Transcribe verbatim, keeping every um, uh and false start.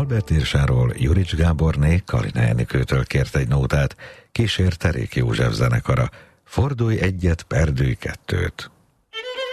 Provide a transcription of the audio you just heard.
Albert írsáról Jurics Gáborné Kalina Enikőtől kért egy nótát, kísér Terék József zenekara, Fordulj egyet, perdülj kettőt.